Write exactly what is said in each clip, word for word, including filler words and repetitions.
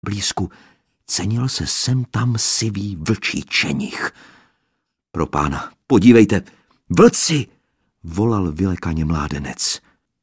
blízku cenil se sem tam sivý vlčí čenich. Pro pána, podívejte, vlci, volal vylekaně mládenec.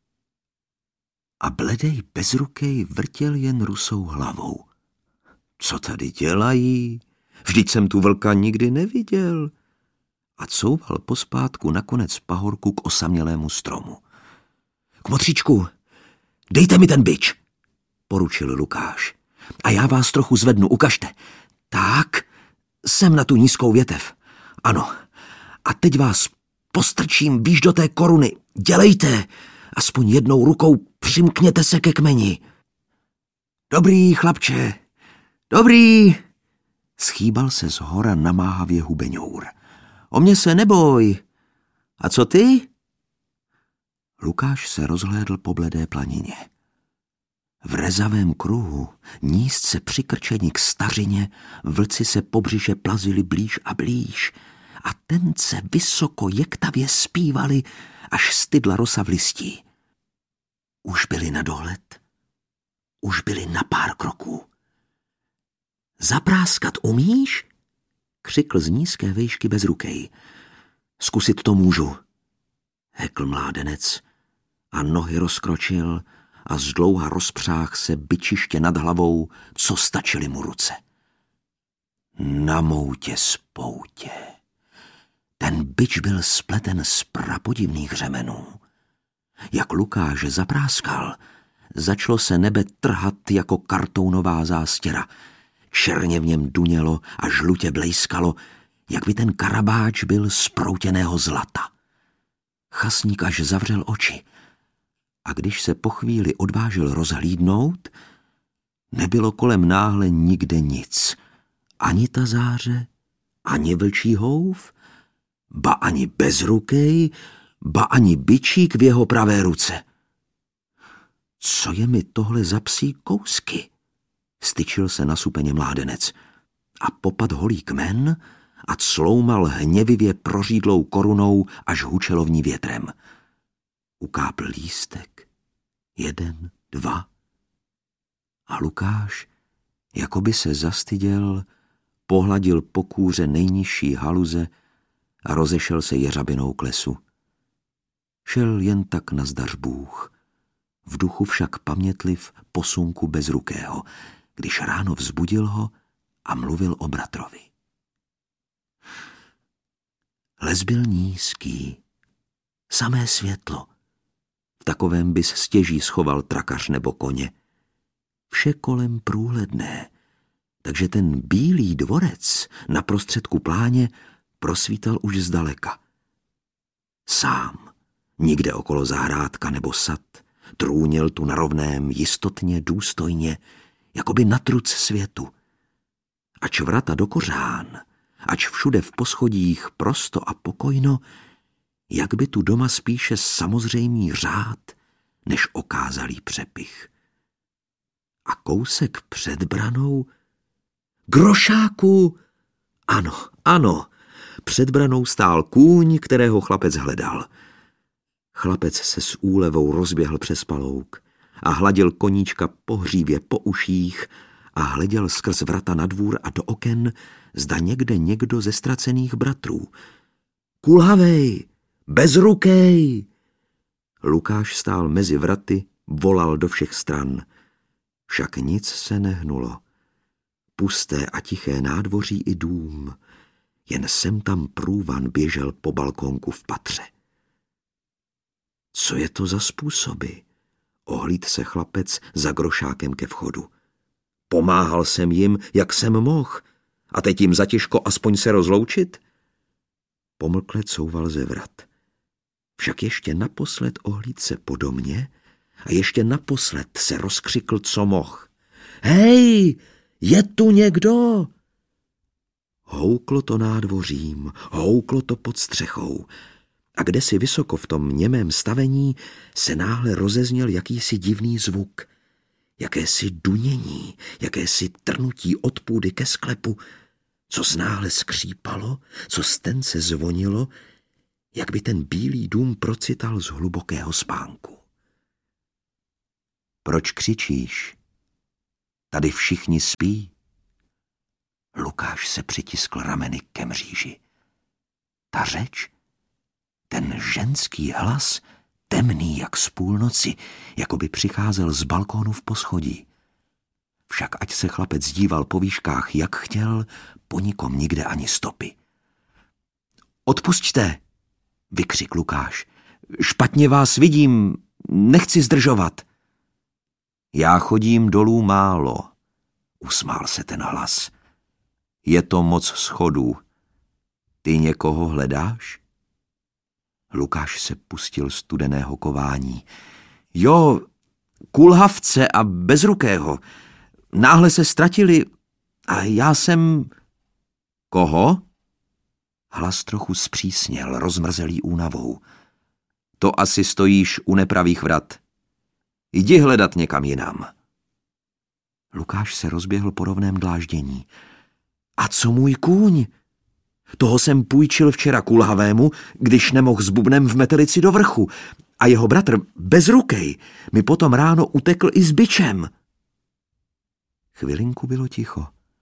A bledej bezrukej vrtěl jen rusou hlavou. Co tady dělají? Vždyť jsem tu vlka nikdy neviděl. A couval pospátku na konec pahorku k osamělému stromu. Kmotříčku, dejte mi ten bič, poručil Lukáš. A já vás trochu zvednu, ukažte. Tak, jsem na tu nízkou větev. Ano, a teď vás postrčím výš do té koruny. Dělejte, aspoň jednou rukou přimkněte se ke kmeni. Dobrý, chlapče, dobrý, schýbal se z hora namáhavě hubeňour. O mě se neboj. A co ty? Lukáš se rozhlédl po bledé planině. V rezavém kruhu, nízce přikrčeni k stařině, vlci se po břiše plazili blíž a blíž a tence vysoko jektavě zpívali, až stydla rosa v listí. Už byli na dohled, už byli na pár kroků. Zapráskat umíš? Křikl z nízké vejšky bezrukej. Zkusit to můžu, hekl mládenec a nohy rozkročil a zdlouha rozpřáh se bičiště nad hlavou, co stačily mu ruce. Na moutě spoutě. Ten bič byl spleten z prapodivných řemenů. Jak Lukáš zapráskal, začalo se nebe trhat jako kartounová zástěra. Černě v něm dunělo a žlutě blejskalo, jak by ten karabáč byl z proutěného zlata. Chasník až zavřel oči a když se po chvíli odvážil rozhlídnout, nebylo kolem náhle nikde nic. Ani ta záře, ani vlčí houf, ba ani bezrukej, ba ani bičík v jeho pravé ruce. Co je mi tohle za psí kousky? Styčil se nasupeně mládenec a popad holý kmen a cloumal hněvivě prořídlou korunou až hučelo v ní větrem. Ukápl lístek, jeden, dva a Lukáš, jako by se zastyděl, pohladil po kůře nejnižší haluze a rozešel se jeřabinou k lesu. Šel jen tak nazdař Bůh, v duchu však pamětliv posunku bezrukého, když ráno vzbudil ho a mluvil o bratrovi. Les byl nízký, samé světlo. V takovém bys stěží schoval trakař nebo koně. Vše kolem průhledné, takže ten bílý dvorec na prostředku pláně prosvítal už zdaleka. Sám, nikde okolo zahrádka nebo sad, trůnil tu na rovném jistotně, důstojně, jakoby na truc světu. Ač vrata do kořán, ač všude v poschodích prosto a pokojno, jak by tu doma spíše samozřejmý řád, než okázalý přepich. A kousek před branou, grošáku, ano, ano, před branou stál kůň, kterého chlapec hledal. Chlapec se s úlevou rozběhl přes palouk a hladil koníčka po hřívě, po uších a hleděl skrz vrata na dvůr a do oken, zda někde někdo ze ztracených bratrů. Kulhavej, bezrukej! Lukáš stál mezi vraty, volal do všech stran. Však nic se nehnulo. Pusté a tiché nádvoří i dům, jen sem tam průvan běžel po balkónku v patře. Co je to za způsoby? Ohlíd se chlapec za grošákem ke vchodu. Pomáhal jsem jim, jak jsem mohl, a teď jim zatěžko aspoň se rozloučit? Pomlkle couval ze vrat. Však ještě naposled ohlíd se po domě a ještě naposled se rozkřikl, co mohl. Hej, je tu někdo? Houklo to nádvořím, houklo to pod střechou a kdesi vysoko v tom němém stavení se náhle rozezněl jakýsi divný zvuk, jakési dunění, jakési trnutí od půdy ke sklepu, co náhle skřípalo, co stence zvonilo, jak by ten bílý dům procital z hlubokého spánku. Proč křičíš? Tady všichni spí. Lukáš se přitiskl rameny ke mříži. Ta řeč, ten ženský hlas, temný jak z půlnoci, jako by přicházel z balkónu v poschodí. Však ať se chlapec díval po výškách, jak chtěl, po nikom nikde ani stopy. Odpusťte, vykřikl Lukáš. Špatně vás vidím, nechci zdržovat. Já chodím dolů málo, usmál se ten hlas. Je to moc schodů. Ty někoho hledáš? Lukáš se pustil studeného kování. Jo, kulhavce a bezrukého. Náhle se ztratili a já jsem... Koho? Hlas trochu zpřísněl, rozmrzelý únavou. To asi stojíš u nepravých vrat. Jdi hledat někam jinam. Lukáš se rozběhl po rovném dláždění. A co můj kůň? Toho jsem půjčil včera kulhavému, když nemohl s bubnem v metelici do vrchu. A jeho bratr, bezrukej, mi potom ráno utekl i s bičem. Chvilinku bylo ticho.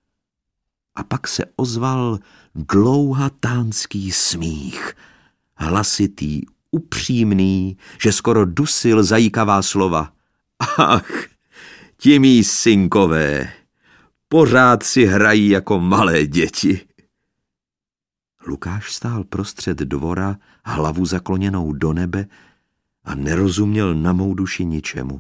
A pak se ozval dlouhatánský smích. Hlasitý, upřímný, že skoro dusil zajíkavá slova. Ach, ti mí synkové, pořád si hrají jako malé děti. Lukáš stál prostřed dvora, hlavu zakloněnou do nebe a nerozuměl na mou duši ničemu.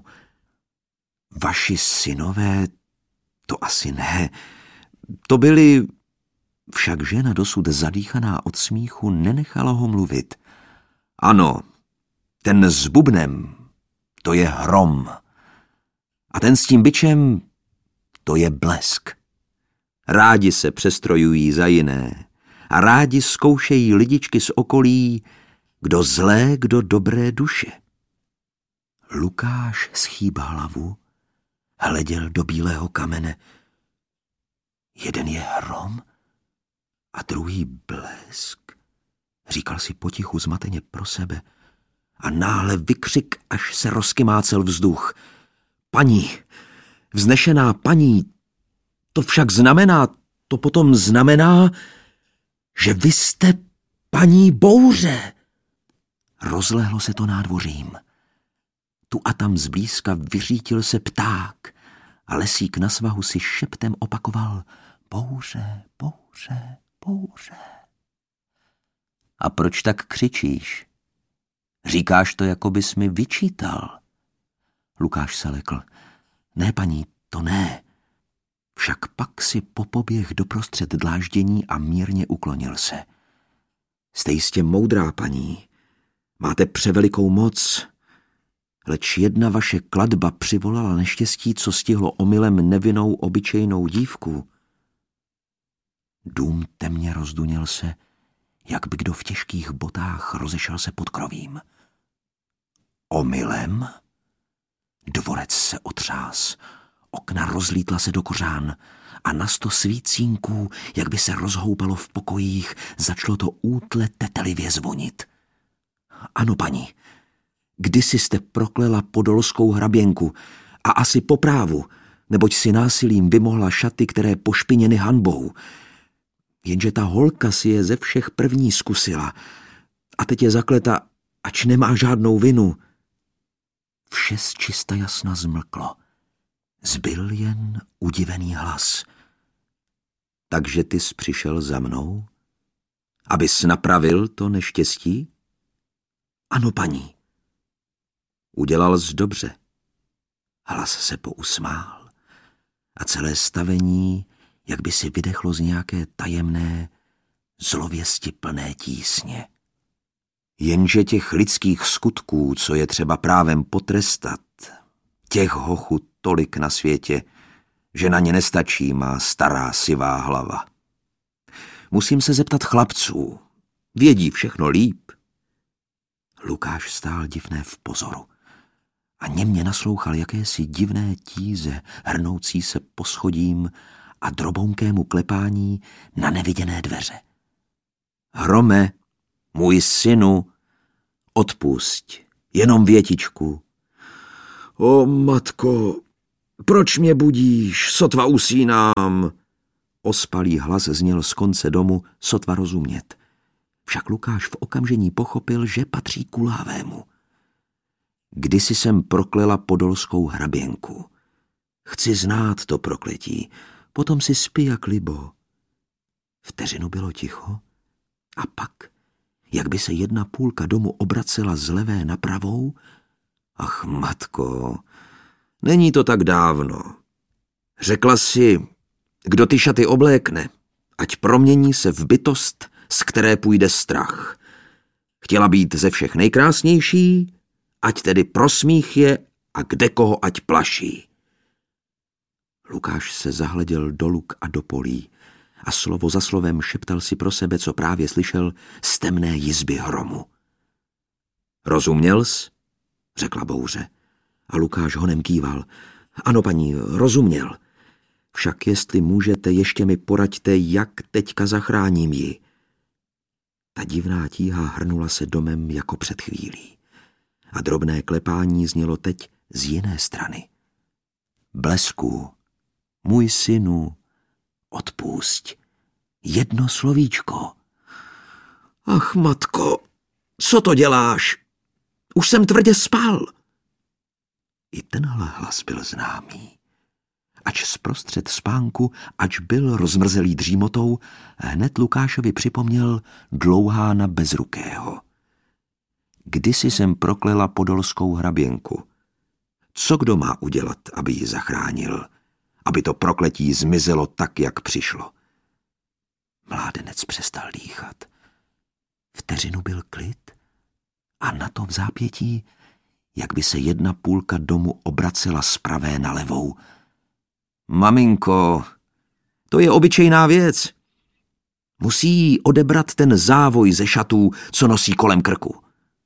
Vaši synové, to asi ne. To byli... Však žena dosud zadýchaná od smíchu nenechala ho mluvit. Ano, ten s bubnem, to je Hrom. A ten s tím bičem, to je Blesk. Rádi se přestrojují za jiné a rádi zkoušejí lidičky z okolí, kdo zlé, kdo dobré duše. Lukáš schýb hlavu, hleděl do bílého kamene. Jeden je Hrom a druhý Blesk, říkal si potichu zmateně pro sebe a náhle vykřik, až se rozkymácel vzduch. Paní, vznešená paní, to však znamená, to potom znamená, že vy jste paní Bouře. Rozlehlo se to nádvořím. Tu a tam zblízka vyřítil se pták a lesík na svahu si šeptem opakoval Bouře, bouře, bouře. A proč tak křičíš? Říkáš to, jako bys mi vyčítal. Lukáš se lekl. Ne, paní, to ne. Však pak si popoběh doprostřed dláždění a mírně uklonil se. Jste jistě moudrá, paní. Máte převelikou moc. Leč jedna vaše kladba přivolala neštěstí, co stihlo omylem nevinnou obyčejnou dívku. Dům temně rozduněl se, jak by kdo v těžkých botách rozešel se pod krovím. Omylem? Dvorec se otřás, okna rozlítla se do kořán a na sto svícínků, jak by se rozhoupalo v pokojích, začalo to útle tetelivě zvonit. Ano, paní, kdysi jste proklela podolskou hraběnku a asi po právu, neboť si násilím vymohla šaty, které pošpiněny hanbou. Jenže ta holka si je ze všech první zkusila a teď je zakleta, ač nemá žádnou vinu. Vše z čista jasna zmlklo. Zbyl jen udivený hlas. Takže ty jsi přišel za mnou? Abys napravil to neštěstí? Ano, paní. Udělal jsi dobře. Hlas se pousmál a celé stavení, jak by si vydechlo z nějaké tajemné, zlověsti plné tísně. Jenže těch lidských skutků, co je třeba právem potrestat, těch hochu tolik na světě, že na ně nestačí má stará sivá hlava. Musím se zeptat chlapců, vědí všechno líp. Lukáš stál divné v pozoru a němě naslouchal jakési divné tíze, hrnoucí se po schodím a drobounkému klepání na neviděné dveře. Hrome, můj synu, odpusť, jenom větičku. O, matko, Proč mě budíš, sotva usínám? Ospalý hlas zněl z konce domu, sotva rozumět. Však Lukáš v okamžení pochopil, že patří Kulávému. Kdysi jsem proklela podolskou hraběnku. Chci znát to prokletí, potom si spí jak libo. Vteřinu bylo ticho a pak, jak by se jedna půlka domu obracela z levé na pravou. Ach, matko, není to tak dávno. Řekla si, kdo ty šaty oblékne, ať promění se v bytost, z které půjde strach. Chtěla být ze všech nejkrásnější, ať tedy prosmích je a kde koho ať plaší. Lukáš se zahleděl do luk a do polí a slovo za slovem šeptal si pro sebe, co právě slyšel z temné jizby hromu. Rozuměl jsi? Řekla bouře. A Lukáš honem kýval. Ano, paní, rozuměl. Však jestli můžete, ještě mi poraďte, jak teďka zachráním ji. Ta divná tíha hrnula se domem jako před chvílí. A drobné klepání znělo teď z jiné strany. Blesku, můj synu, odpusť. Jedno slovíčko. Ach, matko, co to děláš? Už jsem tvrdě spal. I tenhle hlas byl známý. Ač zprostřed spánku, ač byl rozmrzelý dřímotou, hned Lukášovi připomněl Dlouhána Bezrukého. Kdysi jsem proklela podolskou hraběnku. Co kdo má udělat, aby ji zachránil? Aby to prokletí zmizelo tak, jak přišlo. Mládenec přestal dýchat. Vteřinu byl klid a na to v zápětí, jak by se jedna půlka domu obracela z pravé na levou. Maminko, to je obyčejná věc. Musí jí odebrat ten závoj ze šatů, co nosí kolem krku.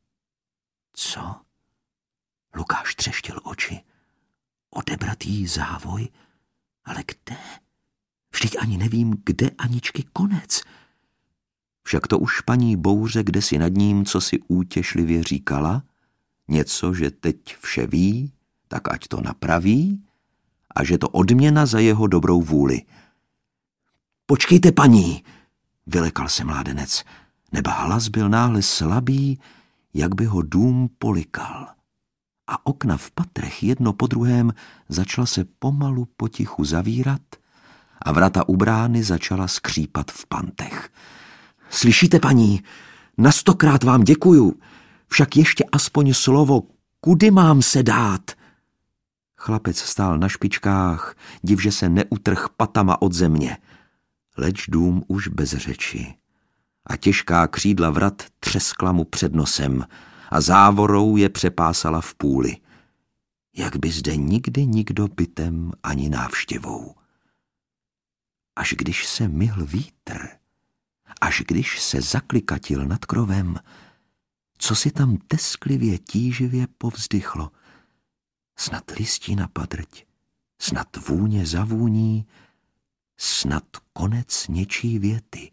Co? Lukáš třeštil oči. Odebrat jí závoj? Ale kde? Vždyť ani nevím, kde Aničky konec. Však to už paní Bouře kdesi nad ním, co si útěšlivě říkala, něco, že teď vše ví, tak ať to napraví, a že to odměna za jeho dobrou vůli. Počkejte, paní, vylekal se mládenec, neba hlas byl náhle slabý, jak by ho dům polikal. A okna v patrech jedno po druhém začala se pomalu potichu zavírat a vrata u brány začala skřípat v pantech. Slyšíte, paní, na stokrát vám děkuju, však ještě aspoň slovo, kudy mám se dát? Chlapec stál na špičkách, div, že se neutrh patama od země. Leč dům už bez řeči. A těžká křídla vrat třeskla mu před nosem a závorou je přepásala v půli. Jak by zde nikdy nikdo bytem ani návštěvou. Až když se myhl vítr, až když se zaklikatil nad krovem, co si tam tesklivě tíživě povzdychlo. Snad listina padrť, snad vůně zavůní, snad konec něčí věty.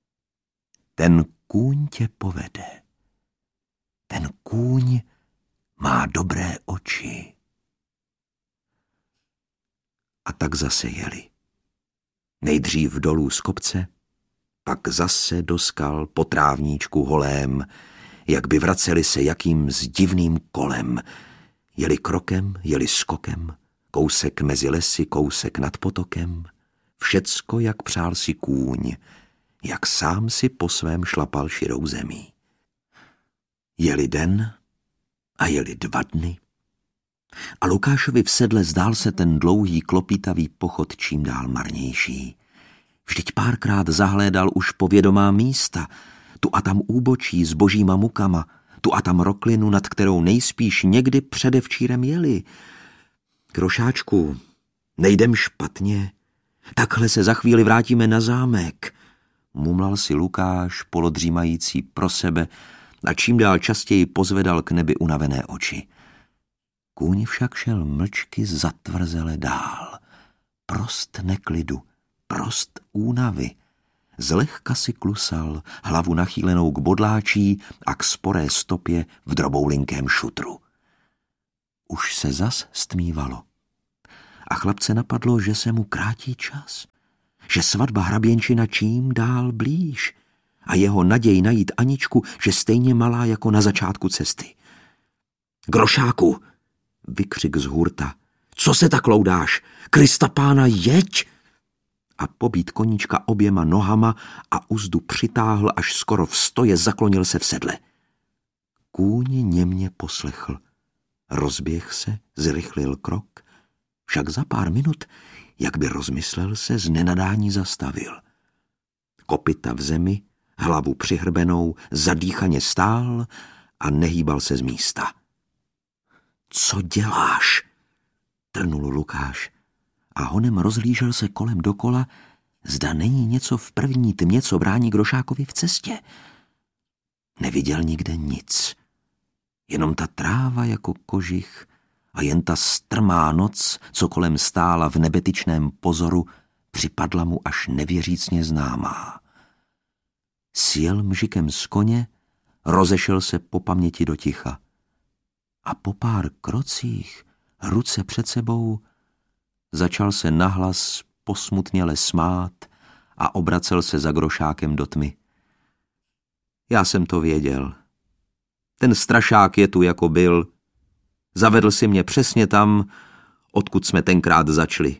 Ten kůň tě povede. Ten kůň má dobré oči. A tak zase jeli. Nejdřív dolů z kopce, pak zase do skal po trávníčku holém, jak by vraceli se jakým s divným kolem. Jeli krokem, jeli skokem, kousek mezi lesy, kousek nad potokem, všecko, jak přál si kůň, jak sám si po svém šlapal širou zemí. Jeli den a jeli dva dny. A Lukášovi v sedle zdál se ten dlouhý klopítavý pochod čím dál marnější. Vždyť párkrát zahlédal už povědomá místa, tu a tam úbočí s božíma mukama, tu a tam roklinu, nad kterou nejspíš někdy předevčírem jeli. Krošáčku, nejdem špatně, takhle se za chvíli vrátíme na zámek, mumlal si Lukáš, polodřímající pro sebe, a čím dál častěji pozvedal k nebi unavené oči. Kůň však šel mlčky zatvrzele dál, prost neklidu, prost únavy. Zlehka si klusal, hlavu nachýlenou k bodláčí a k sporé stopě v droboulinkém šutru. Už se zas stmívalo. a chlapce napadlo, že se mu krátí čas, že svatba hraběnčina čím dál blíž a jeho naděj najít Aničku, že stejně malá jako na začátku cesty. Grošáku, vykřik z hurta, co se tak loudáš? Krista pána, jeď! A pobít koníčka oběma nohama a uzdu přitáhl, až skoro v stoje zaklonil se v sedle. Kůň němě poslechl. Rozběh se, zrychlil krok, však za pár minut, jak by rozmyslel se, z nenadání zastavil. Kopyta v zemi, hlavu přihrbenou, zadýchaně stál a nehýbal se z místa. Co děláš? Trnul Lukáš a honem rozhlížel se kolem dokola, zda není něco v první tmě, co brání Grošákovi v cestě. Neviděl nikde nic. Jenom ta tráva jako kožich a jen ta strmá noc, co kolem stála v nebetyčném pozoru, připadla mu až nevěřícně známá. Sjel mžikem z koně, rozešel se po paměti do ticha. A po pár krocích, ruce před sebou, začal se nahlas posmutněle smát a obracel se za Grošákem do tmy. Já jsem to věděl. Ten strašák je tu, jako byl. Zavedl si mě přesně tam, odkud jsme tenkrát začali.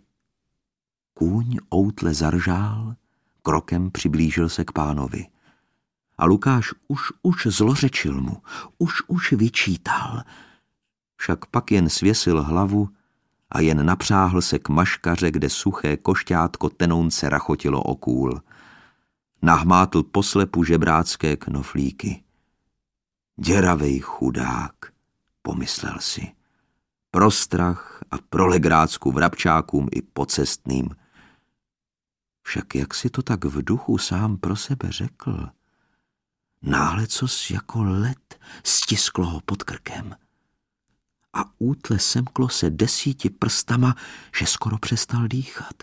Kůň outle zaržál, krokem přiblížil se k pánovi. A Lukáš už už zlořečil mu, už už vyčítal. Však pak jen svěsil hlavu a jen napřáhl se k maškaře, kde suché košťátko tenounce rachotilo o kůl. Nahmátl poslepu žebrácké knoflíky. Děravej chudák, pomyslel si. Pro strach a pro legrácku vrabčákům i pocestným. Však jak si to tak v duchu sám pro sebe řekl? Náhle cos jako led stisklo ho pod krkem. A útle semklo se desíti prstama, že skoro přestal dýchat.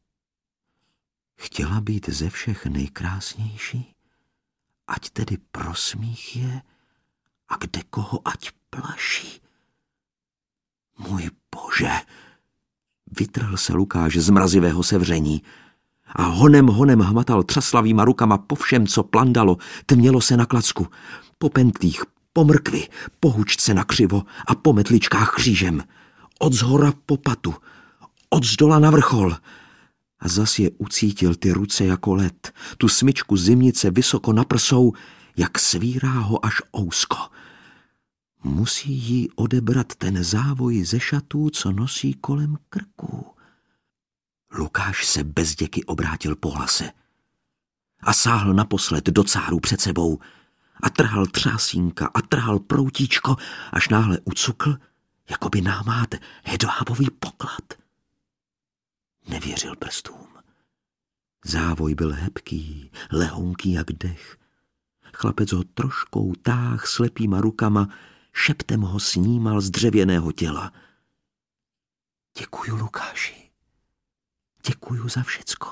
Chtěla být ze všech nejkrásnější, ať tedy prosmích je a kde koho ať plaší. Můj Bože, vytrhl se Lukáš z mrazivého sevření a honem honem hmatal třaslavýma rukama po všem, co plandalo, tmělo se na klacku, po pentlích, po mrkvi, po hučce na křivo a po metličkách křížem, od zhora po patu, od zdola na vrchol. A zas je ucítil ty ruce jako led, tu smyčku zimnice vysoko na prsou, jak svírá ho až ousko. Musí jí odebrat ten závoj ze šatů, co nosí kolem krku. Lukáš se bez děky obrátil po hlase a sáhl naposled do cáru před sebou a trhal třásínka a trhal proutíčko, až náhle ucukl, jako by námát hedvábový poklad. Nevěřil prstům. Závoj byl hebký, lehonký jak dech. Chlapec ho troškou táh slepýma rukama, šeptem ho snímal z dřevěného těla. Děkuju, Lukáši. Děkuju za všecko.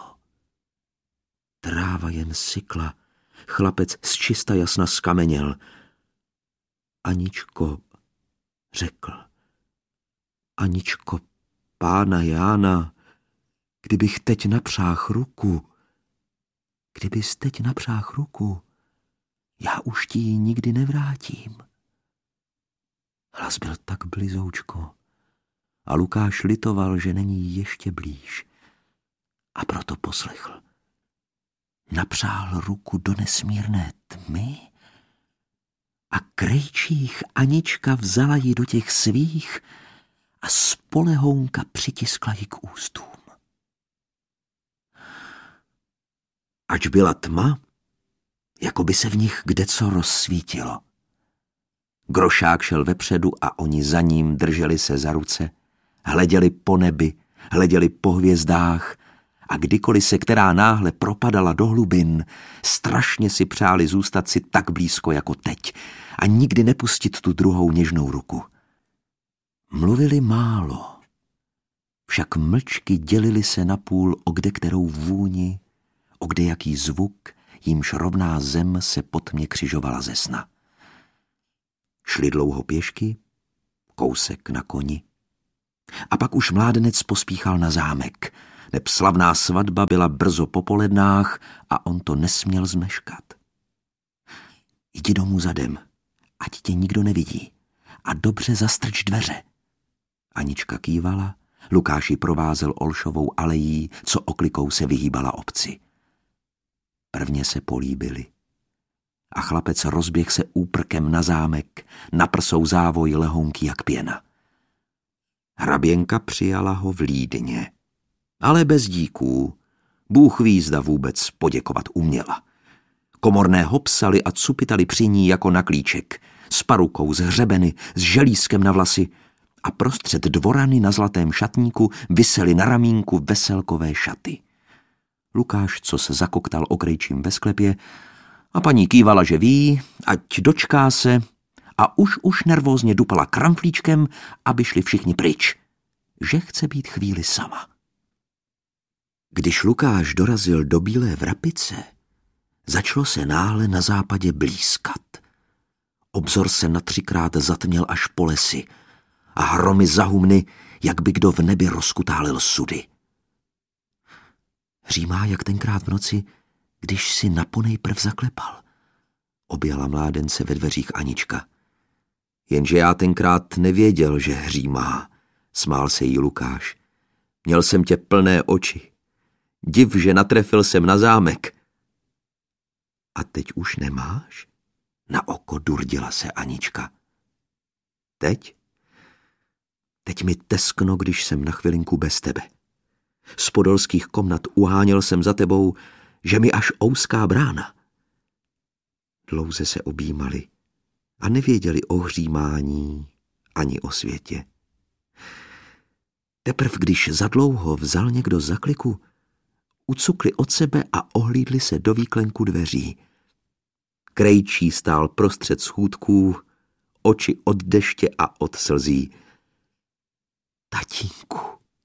Tráva jen sykla, chlapec z čista jasna skameněl. Aničko, řekl. Aničko, pána Jána, kdybych teď napřáhl ruku, kdybys teď napřáhl ruku, já už ti ji nikdy nevrátím. Hlas byl tak blizoučko a Lukáš litoval, že není ještě blíž. A proto poslechl. Napřáhl ruku do nesmírné tmy a krejčích Anička vzala ji do těch svých a spolehounka přitiskla ji k ústům. Ač byla tma, jako by se v nich kdeco rozsvítilo. Grošák šel vepředu a oni za ním drželi se za ruce, hleděli po nebi, hleděli po hvězdách a kdykoliv se která náhle propadala do hlubin, strašně si přáli zůstat si tak blízko jako teď a nikdy nepustit tu druhou něžnou ruku. Mluvili málo, však mlčky dělili se napůl o kde kterou vůni, o kde jaký zvuk, jímž rovná zem se pod mě křižovala ze sna. Šli dlouho pěšky, kousek na koni. A pak už mládenec pospíchal na zámek, neb slavná svatba byla brzo po polednách a on to nesměl zmeškat. Jdi domů zadem, ať tě nikdo nevidí, a dobře zastrč dveře. Anička kývala, Lukáš ji provázel Olšovou alejí, co oklikou se vyhýbala obci. Prvně se políbili. A chlapec rozběh se úprkem na zámek, na prsou závoj lehounký jak pěna. Hraběnka přijala ho vlídně, ale bez díků. Bůh ví, zda vůbec poděkovat uměla. Komorné hopsali a cupitali při ní jako na klíček, s parukou, z hřebeny, s želízkem na vlasy, a prostřed dvorany na zlatém šatníku visely na ramínku veselkové šaty. Lukáš, co se zakoktal okrejčím ve sklepě, a paní kývala, že ví, ať dočká se, a už už nervózně dupala kramflíčkem, aby šli všichni pryč, že chce být chvíli sama. Když Lukáš dorazil do Bílé Vrapice, začalo se náhle na západě blízkat. Obzor se na třikrát zatměl až po lesy a hromy zahumny, jak by kdo v nebi rozkutálil sudy. Hřímá jak tenkrát v noci, když si naponejprv zaklepal. Objala mládence ve dveřích Anička. Jenže já tenkrát nevěděl, že hřímá, smál se jí Lukáš. Měl jsem tě plné oči. Div, že natrefil jsem na zámek. A teď už nemáš? Na oko durdila se Anička. Teď? Teď mi teskno, když jsem na chvilinku bez tebe. Z podolských komnat uháněl jsem za tebou, že mi až ouská brána. Dlouze se objímali a nevěděli o hřímání ani o světě. Teprv když zadlouho vzal někdo za kliku, ucukli od sebe a ohlídli se do výklenku dveří. Krejčí stál prostřed schůdků, oči od deště a od slzí. Tatínku.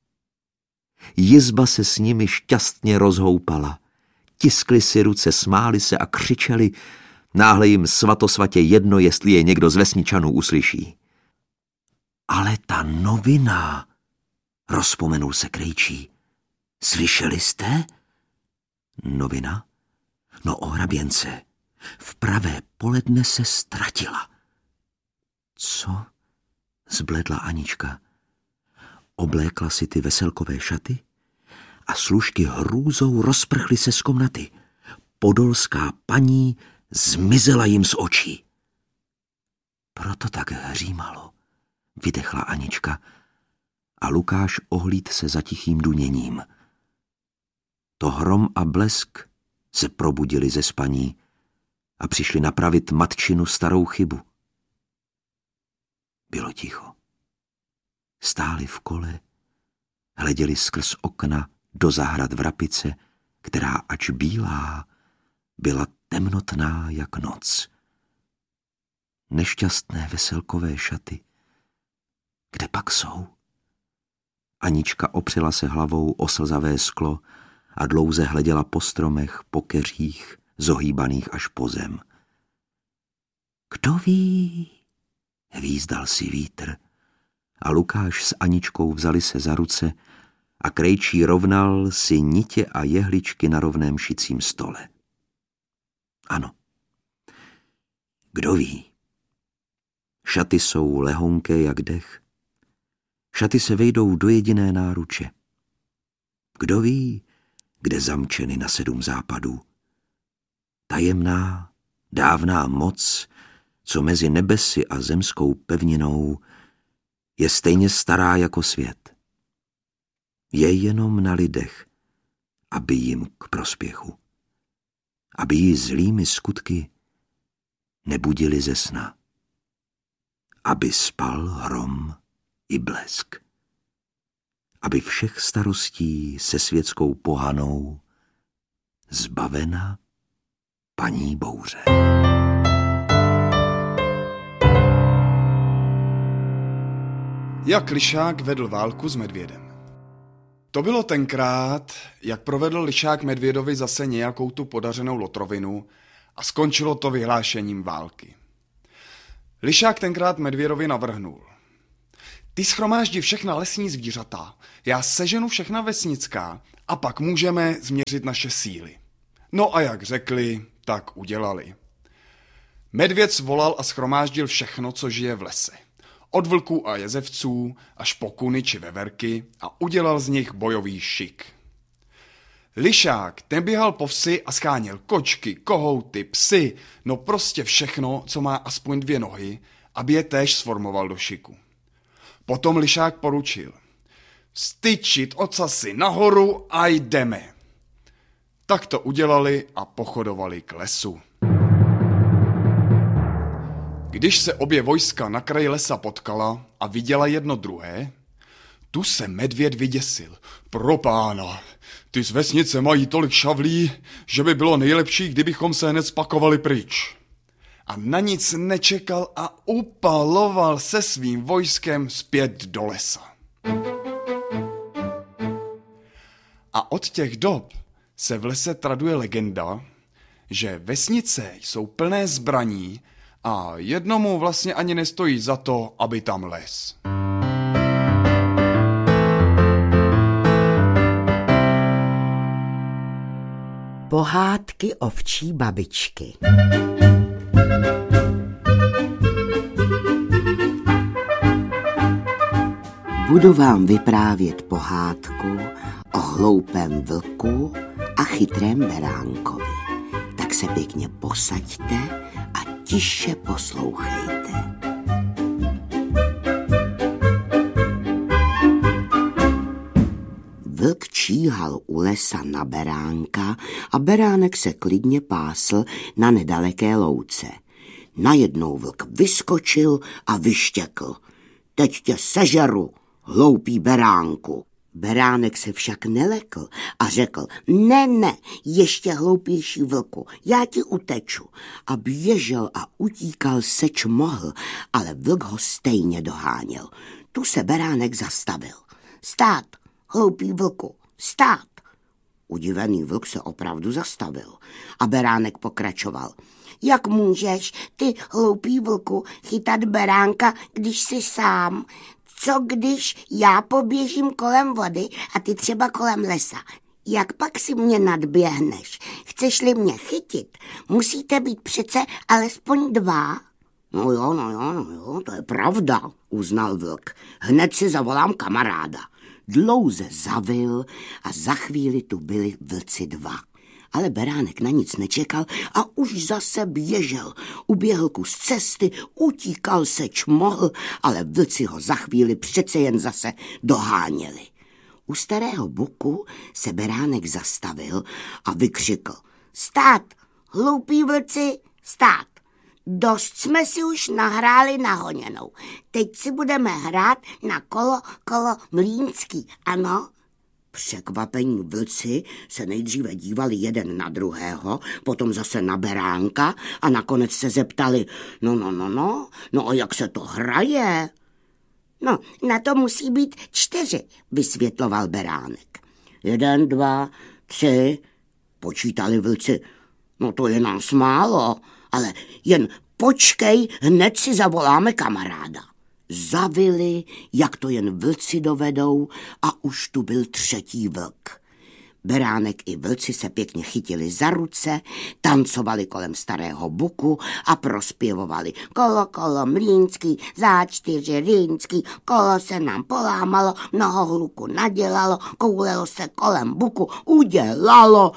Jizba se s nimi šťastně rozhoupala. Tiskli si ruce, smáli se a křičeli. Náhle jim svatosvatě jedno, jestli je někdo z vesničanů uslyší. Ale ta novina, rozpomenul se Krejčí. Slyšeli jste? Novina? No o hraběnce. V pravé poledne se ztratila. Co? Zbledla Anička. Oblékla si ty veselkové šaty a služky hrůzou rozprchly se z komnaty. Podolská paní zmizela jim z očí. Proto tak hřímalo, vydechla Anička a Lukáš ohlíd se za tichým duněním. To hrom a blesk se probudili ze spaní a přišli napravit matčinu starou chybu. Bylo ticho. Stáli v kole, hleděli skrz okna do zahrad Vrapice, která ač bílá, byla temnotná jak noc. Nešťastné veselkové šaty, kde pak jsou? Anička opřela se hlavou o slzavé sklo a dlouze hleděla po stromech, po keřích, zohýbaných až po zem. Kdo ví? Hvízdal si vítr. A Lukáš s Aničkou vzali se za ruce a Krejčí rovnal si nitě a jehličky na rovném šicím stole. Ano. Kdo ví? Šaty jsou lehonké jak dech. Šaty se vejdou do jediné náruče. Kdo ví, kde zamčeny na sedm západů? Tajemná, dávná moc, co mezi nebesy a zemskou pevninou je stejně stará jako svět. Je jenom na lidech, aby jim k prospěchu. Aby ji zlými skutky nebudili ze sna. Aby spal hrom i blesk. Aby všech starostí se světskou pohanou zbavena paní bouře. Jak Lišák vedl válku s medvědem. To bylo tenkrát, jak provedl Lišák medvědovi zase nějakou tu podařenou lotrovinu a skončilo to vyhlášením války. Lišák tenkrát medvědovi navrhnul. Ty shromáždi všechna lesní zvířata, já seženu všechna vesnická a pak můžeme změřit naše síly. No a jak řekli, tak udělali. Medvěd svolal a shromáždil všechno, co žije v lese. Od vlků a jezevců až po kuny či veverky a udělal z nich bojový šik. Lišák ten běhal po vsi a scháněl kočky, kohouty, psy, no prostě všechno, co má aspoň dvě nohy, aby je též sformoval do šiku. Potom Lišák poručil: styčit ocasy nahoru a jdeme. Tak to udělali a pochodovali k lesu. Když se obě vojska na kraji lesa potkala a viděla jedno druhé, tu se medvěd vyděsil. Pro pána, ty z vesnice mají tolik šavlí, že by bylo nejlepší, kdybychom se hned spakovali pryč. A na nic nečekal a upaloval se svým vojskem zpět do lesa. A od těch dob se v lese traduje legenda, že vesnice jsou plné zbraní a jednomu vlastně ani nestojí za to, aby tam les. Pohádky ovčí babičky. Budu vám vyprávět pohádku o hloupém vlku a chytrém beránkovi. Tak se pěkně posaďte a tiše poslouchejte. Vlk číhal u lesa na beránka a beránek se klidně pásl na nedaleké louce. Najednou vlk vyskočil a vyštěkl: teď tě sežeru, hloupý beránku. Beránek se však nelekl a řekl: ne, ne, ještě hloupější vlku, já ti uteču. A běžel a utíkal seč mohl, ale vlk ho stejně doháněl. Tu se beránek zastavil. Stát, hloupý vlku, stát. Udivený vlk se opravdu zastavil a beránek pokračoval: jak můžeš ty, hloupý vlku, chytat beránka, když jsi sám? Co když já poběžím kolem vody a ty třeba kolem lesa? Jak pak si mě nadběhneš? Chceš-li mě chytit, musíte být přece alespoň dva. No jo, no jo, no jo, to je pravda, uznal vlk. Hned si zavolám kamaráda. Dlouze zavil a za chvíli tu byli vlci dva. Ale beránek na nic nečekal a už zase běžel. Uběhl kus cesty, utíkal seč mohl, ale vlci ho za chvíli přece jen zase doháněli. U starého buku se beránek zastavil a vykřikl: stát, hloupí vlci, stát. Dost jsme si už nahráli na honěnou. Teď si budeme hrát na kolo, kolo mlýnský, ano? Překvapení vlci se nejdříve dívali jeden na druhého, potom zase na beránka a nakonec se zeptali: no, no, no, no, no a jak se to hraje? No, na to musí být čtyři, vysvětloval beránek. Jeden, dva, tři, počítali vlci. No to je nás málo, ale jen počkej, hned si zavoláme kamaráda. Zavili, jak to jen vlci dovedou, a už tu byl třetí vlk. Beránek i vlci se pěkně chytili za ruce, tancovali kolem starého buku a prospěvovali: kolo, kolo mlýnský, za čtyři rýnský, kolo se nám polámalo, mnoho hluku nadělalo, koulelo se kolem buku, udělalo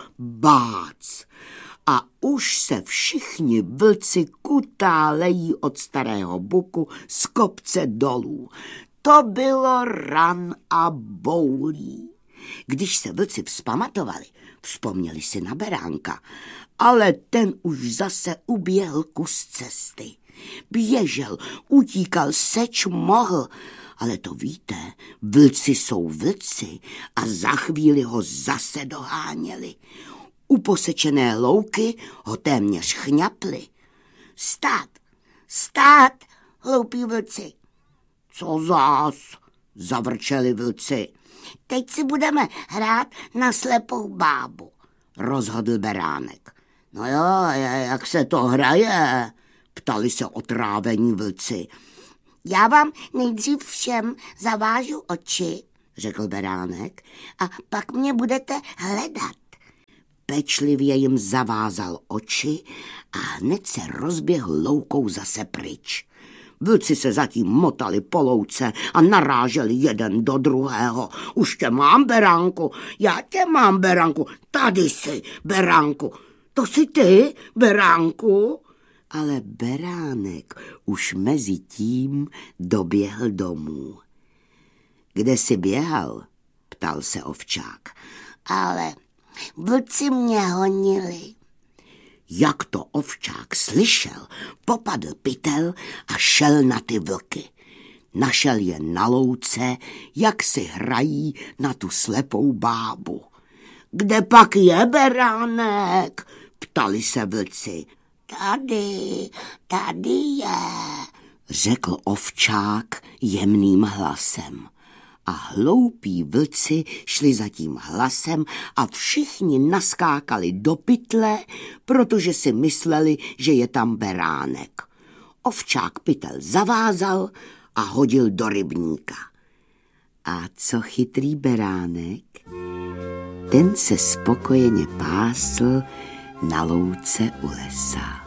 bác. A už se všichni vlci kutálejí od starého buku z kopce dolů. To bylo ran a boulí. Když se vlci vzpamatovali, vzpomněli si na beránka, ale ten už zase uběhl kus cesty. Běžel, utíkal seč mohl, ale to víte, vlci jsou vlci a za chvíli ho zase doháněli. U posečené louky ho téměř chňapli. Stát, stát, hloupí vlci. Co zás, zavrčeli vlci. Teď si budeme hrát na slepou bábu, rozhodl beránek. No jo, jak se to hraje, ptali se otrávení vlci. Já vám nejdřív všem zavážu oči, řekl beránek, a pak mě budete hledat. Pečlivě jim zavázal oči a hned se rozběhl loukou zase pryč. Vlci se zatím motali po louce a naráželi jeden do druhého. Už tě mám, beránku, já tě mám, beránku, tady jsi, beránku, to jsi ty, beránku. Ale beránek už mezi tím doběhl domů. Kde jsi běhal? Ptal se ovčák. Ale vlci mě honili. Jak to ovčák slyšel, popadl pytel a šel na ty vlky. Našel je na louce, jak si hrají na tu slepou bábu. Kde pak je beránek? Ptali se vlci. Tady, tady je, řekl ovčák jemným hlasem. A hloupí vlci šli za tím hlasem a všichni naskákali do pytle, protože si mysleli, že je tam beránek. Ovčák pytel zavázal a hodil do rybníka. A co chytrý beránek? Ten se spokojeně pásl na louce u lesa.